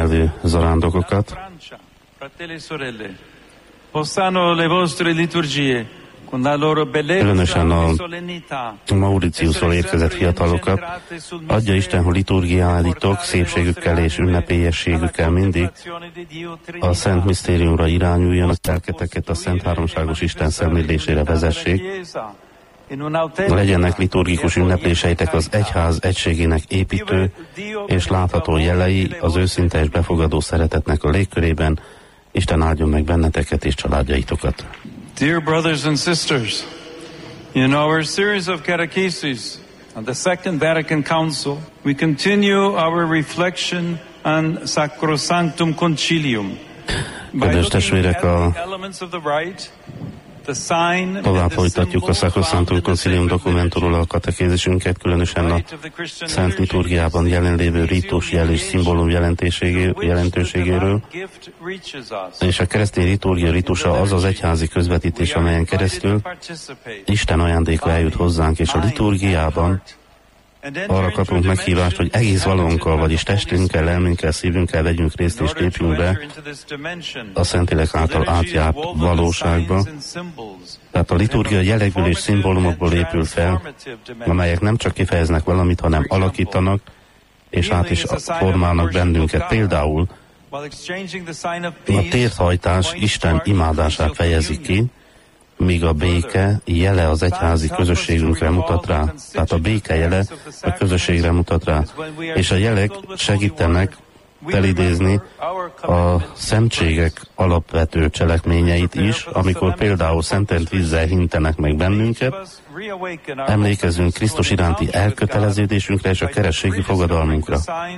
nyelvű zarándokokat. Különösen a Mauritiusról érkezett fiatalokat. Adja Isten, hogy liturgiáitok szépségükkel és ünnepélyességükkel mindig a Szent Misztériumra irányuljanak, lelketeket a Szent Háromságos Isten szemlélésére vezessék. Legyenek liturgikus ünnepléseitek az egyház egységének építő és látható jelei az őszinte és befogadó szeretetnek a légkörében. Isten áldjon meg benneteket és családjaitokat. Dear brothers and sisters, in our series of catecheses on the Second Vatican Council, we continue our reflection on Sacrosanctum Concilium. Kedves testvérek, tovább folytatjuk a Sacrosanctum Concilium dokumentumról a katekézisünket, különösen a Szent Liturgiában jelenlévő rítus jel és szimbólum jelentőségéről, és a keresztény liturgia ritusa az az egyházi közvetítés, amelyen keresztül Isten ajándéka eljut hozzánk, és a liturgiában arra kapunk meghívást, hogy egész valónkkal, vagyis testünkkel, lelmünkkel, szívünkkel vegyünk részt és lépjünk be a Szentlélek által átjárt valóságba. Tehát a liturgia jelekből és szimbólumokból épül fel, amelyek nem csak kifejeznek valamit, hanem alakítanak, és át is formálnak bennünket. Például a térthajtás Isten imádását fejezi ki, míg a béke jele az egyházi közösségünkre mutat rá. Tehát a béke jele a közösségre mutat rá. És a jelek segítenek felidézni a szentségek alapvető cselekményeit is, amikor például szentelt vízzel hintenek meg bennünket, emlékezünk Krisztus iránti elköteleződésünkre és a kerességi fogadalmunkra.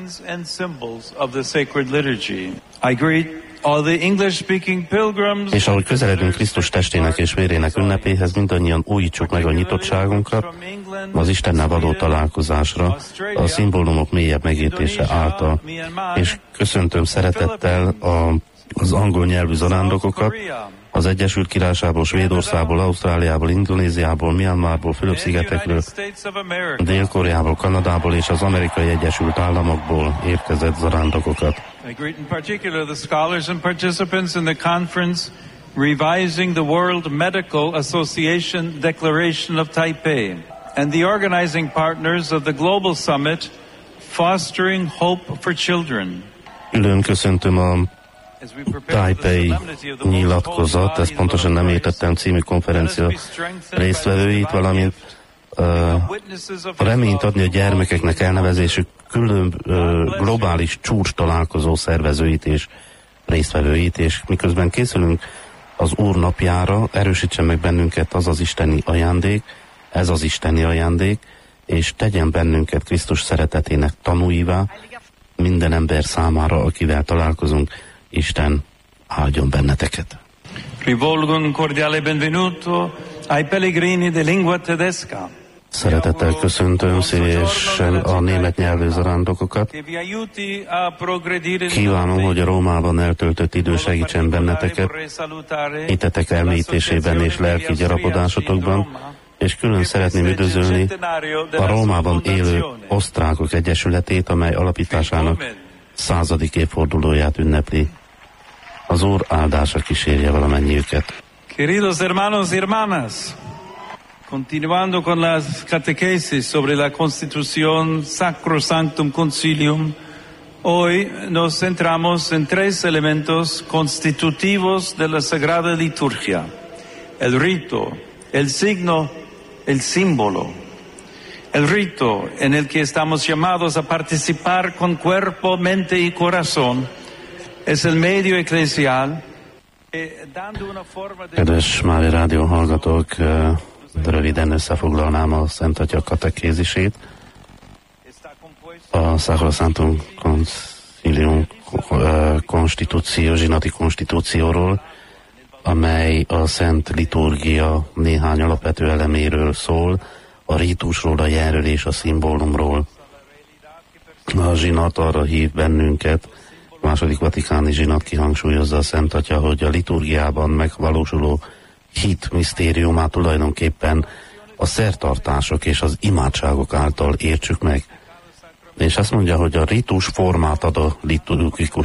És ahogy közeledünk Krisztus testének és vérének ünnepéhez, mindannyian újítsuk meg a nyitottságunkat az Istennel való találkozásra, a szimbólumok mélyebb megértése által. És köszöntöm szeretettel az angol nyelvű zarándokokat, az Egyesült Királyságból, Svédországból, Ausztráliából, Indonéziából, Myanmarból, Fülöp-szigetekről, Dél-Koreából, Kanadából és az Amerikai Egyesült Államokból érkezett zarándokokat. I greet in particular the scholars and participants in the conference Revising the World Medical Association Declaration of Taipei and the organizing partners of the Global Summit Fostering Hope for Children. Külön köszöntöm a Taipei nyilatkozat, ezt pontosan nem értettem, című konferencia résztvevőit, valamint reményt adni a gyermekeknek elnevezésük külön globális csúcs találkozó szervezőit és résztvevőit, és miközben készülünk az Úr napjára, erősítsen meg bennünket az az isteni ajándék, ez az isteni ajándék, és tegyen bennünket Krisztus szeretetének tanúivá minden ember számára, akivel találkozunk. Isten áldjon benneteket. Rivolgo un cordiale benvenuto ai pellegrini de lingua tedesca. Szeretettel köszöntöm szívesen a német nyelvű zarándokokat. Kívánom, hogy a Rómában eltöltött idő segítsen benneteket, hitetek elmélyítésében és lelki gyarapodásotokban, és külön szeretném üdvözölni a Rómában élő osztrákok egyesületét, amely alapításának 100. évfordulóját ünnepli. Az Úr áldása kísérje valamennyiüket. Queridos hermanos y hermanas, continuando con las catequesis sobre la Constitución Sacrosanctum Concilium, hoy nos centramos en tres elementos constitutivos de la Sagrada Liturgia: el rito, el signo, el símbolo. El rito en el que estamos llamados a participar con cuerpo, mente y corazón es el medio eclesial. Kedves Mária Rádió hallgatók, röviden összefoglalnám a Szent Atya katekézisét. A Sacrosanctum Concilium konstitúció, zsinati konstitúcióról, amely a Szent Liturgia néhány alapvető eleméről szól, a rítusról, a jelről és a szimbólumról. A zsinat arra hív bennünket, a második vatikáni zsinat kihangsúlyozza a Szent Atya, hogy a liturgiában megvalósuló hit misztériumát tulajdonképpen a szertartások és az imádságok által értsük meg. És azt mondja, hogy a ritus formát ad a liturgikus